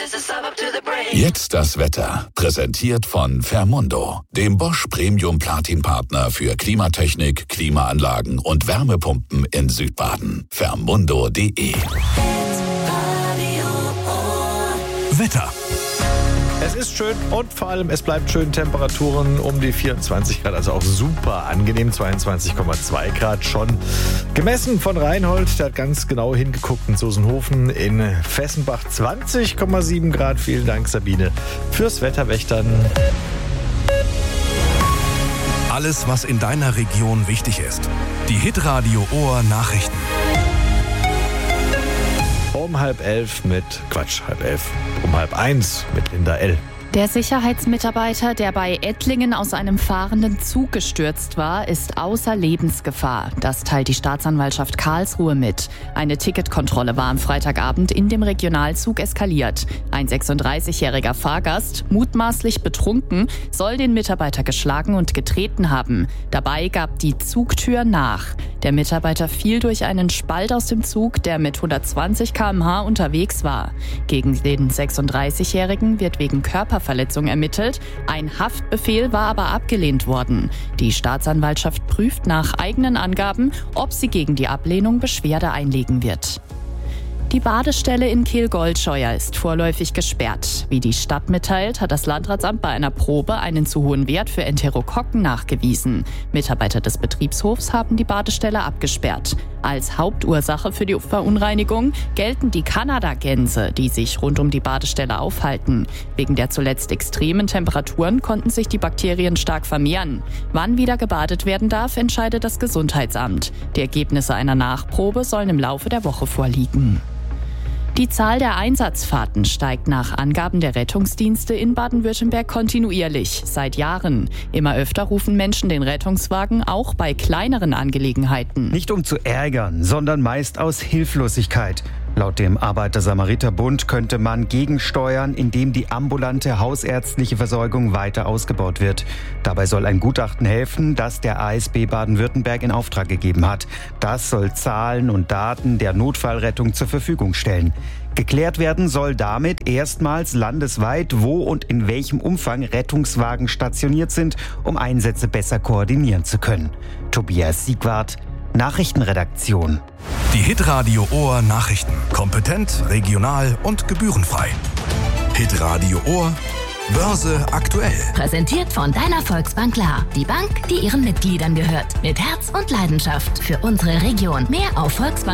Jetzt das Wetter. Präsentiert von Fermundo, dem Bosch Premium Platin Partner für Klimatechnik, Klimaanlagen und Wärmepumpen in Südbaden. Fermundo.de. Wetter. Es ist schön und vor allem es bleibt schön. Temperaturen um die 24 Grad, also auch super angenehm. 22,2 Grad schon gemessen von Reinhold. Der hat ganz genau hingeguckt in Sosenhofen. In Fessenbach 20,7 Grad. Vielen Dank, Sabine, fürs Wetterwächtern. Alles, was in deiner Region wichtig ist. Die Hitradio Ohr Nachrichten. Um 10:30 um 10:30 mit Linda L. Der Sicherheitsmitarbeiter, der bei Ettlingen aus einem fahrenden Zug gestürzt war, ist außer Lebensgefahr. Das teilt die Staatsanwaltschaft Karlsruhe mit. Eine Ticketkontrolle war am Freitagabend in dem Regionalzug eskaliert. Ein 36-jähriger Fahrgast, mutmaßlich betrunken, soll den Mitarbeiter geschlagen und getreten haben. Dabei gab die Zugtür nach. Der Mitarbeiter fiel durch einen Spalt aus dem Zug, der mit 120 km/h unterwegs war. Gegen den 36-Jährigen wird wegen Körperverletzung ermittelt. Ein Haftbefehl war aber abgelehnt worden. Die Staatsanwaltschaft prüft nach eigenen Angaben, ob sie gegen die Ablehnung Beschwerde einlegen wird. Die Badestelle in Kehl-Goldscheuer ist vorläufig gesperrt. Wie die Stadt mitteilt, hat das Landratsamt bei einer Probe einen zu hohen Wert für Enterokokken nachgewiesen. Mitarbeiter des Betriebshofs haben die Badestelle abgesperrt. Als Hauptursache für die Verunreinigung gelten die Kanadagänse, die sich rund um die Badestelle aufhalten. Wegen der zuletzt extremen Temperaturen konnten sich die Bakterien stark vermehren. Wann wieder gebadet werden darf, entscheidet das Gesundheitsamt. Die Ergebnisse einer Nachprobe sollen im Laufe der Woche vorliegen. Die Zahl der Einsatzfahrten steigt nach Angaben der Rettungsdienste in Baden-Württemberg kontinuierlich, seit Jahren. Immer öfter rufen Menschen den Rettungswagen, auch bei kleineren Angelegenheiten. Nicht um zu ärgern, sondern meist aus Hilflosigkeit. Laut dem Arbeiter-Samariter-Bund könnte man gegensteuern, indem die ambulante hausärztliche Versorgung weiter ausgebaut wird. Dabei soll ein Gutachten helfen, das der ASB Baden-Württemberg in Auftrag gegeben hat. Das soll Zahlen und Daten der Notfallrettung zur Verfügung stellen. Geklärt werden soll damit erstmals landesweit, wo und in welchem Umfang Rettungswagen stationiert sind, um Einsätze besser koordinieren zu können. Tobias Siegwart, Nachrichtenredaktion. Die Hitradio Ohr Nachrichten. Kompetent, regional und gebührenfrei. Hitradio Ohr. Börse aktuell. Präsentiert von deiner Volksbank La. Die Bank, die ihren Mitgliedern gehört. Mit Herz und Leidenschaft für unsere Region. Mehr auf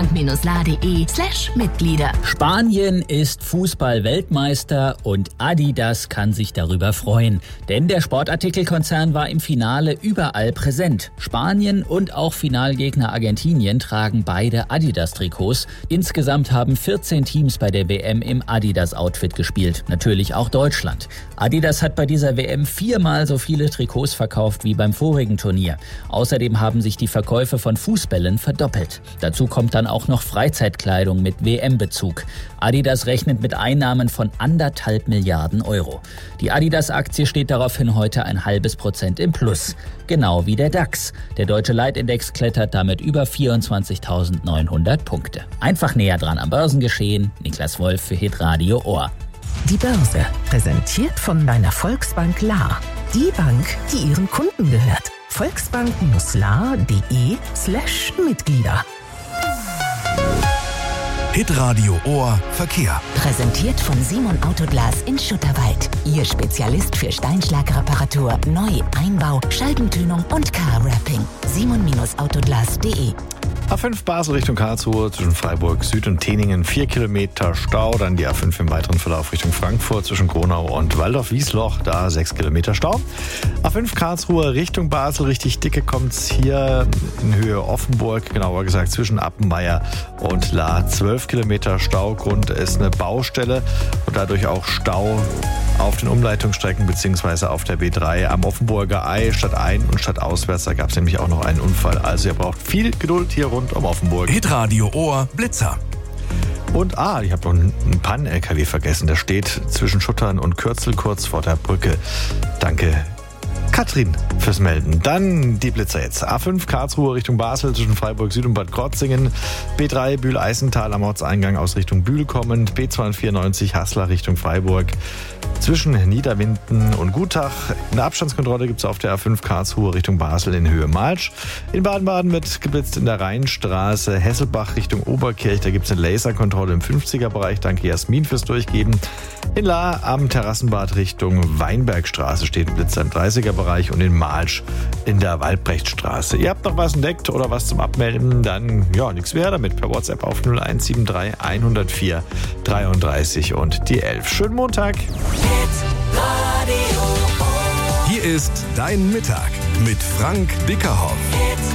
volksbank-la.de/Mitglieder. Spanien ist Fußball-Weltmeister und Adidas kann sich darüber freuen. Denn der Sportartikelkonzern war im Finale überall präsent. Spanien und auch Finalgegner Argentinien tragen beide Adidas-Trikots. Insgesamt haben 14 Teams bei der WM im Adidas-Outfit gespielt. Natürlich auch Deutschland. Adidas hat bei dieser WM 4-mal so viele Trikots verkauft wie beim vorigen Turnier. Außerdem haben sich die Verkäufe von Fußbällen verdoppelt. Dazu kommt dann auch noch Freizeitkleidung mit WM-Bezug. Adidas rechnet mit Einnahmen von 1,5 Milliarden Euro. Die Adidas-Aktie steht daraufhin heute 0,5% im Plus. Genau wie der DAX. Der deutsche Leitindex klettert damit über 24.900 Punkte. Einfach näher dran am Börsengeschehen. Niklas Wolf für Hitradio Ohr. Die Börse, präsentiert von deiner Volksbank La. Die Bank, die ihren Kunden gehört. Volksbank-la.de/Mitglieder. Hitradio Ohr Verkehr. Präsentiert von Simon Autoglas in Schutterwald. Ihr Spezialist für Steinschlagreparatur, Neu-, Einbau, Scheibentönung und Car-Wrapping. simon-autoglas.de. A5 Basel Richtung Karlsruhe zwischen Freiburg Süd und Teningen 4 Kilometer Stau. Dann die A5 im weiteren Verlauf Richtung Frankfurt zwischen Gronau und Waldorf-Wiesloch. Da 6 Kilometer Stau. A5 Karlsruhe Richtung Basel. Richtig dicke kommt's hier in Höhe Offenburg. Genauer gesagt zwischen Appenmeier und La. 12 Kilometer Stau. Grund ist eine Baustelle und dadurch auch Stau auf den Umleitungsstrecken bzw. auf der B3 am Offenburger Ei statt ein- und statt auswärts. Da gab es nämlich auch noch einen Unfall. Also ihr braucht viel Geduld hier rund um Offenburg. Hitradio Ohr Blitzer. Und ich habe noch einen Pannen-LKW vergessen. Der steht zwischen Schuttern und Kürzel kurz vor der Brücke. Danke Katrin fürs Melden. Dann die Blitzer jetzt. A5 Karlsruhe Richtung Basel zwischen Freiburg Süd und Bad Krotzingen. B3 Bühl-Eisental am Ortseingang aus Richtung Bühl kommend. B294 Haßler Richtung Freiburg zwischen Niederwinden und Gutach. Eine Abstandskontrolle gibt es auf der A5 Karlsruhe Richtung Basel in Höhe Malsch. In Baden-Baden wird geblitzt in der Rheinstraße Hesselbach Richtung Oberkirch. Da gibt es eine Laserkontrolle im 50er-Bereich. Danke Jasmin fürs Durchgeben. In Lahr am Terrassenbad Richtung Weinbergstraße steht ein Blitzer im 30er-Bereich und in Malsch in der Waldbrechtstraße. Ihr habt noch was entdeckt oder was zum Abmelden? Dann, nichts mehr damit. Per WhatsApp auf 0173 104 33 und die 11. Schönen Montag. Hier ist Dein Mittag mit Frank Bickerhoff.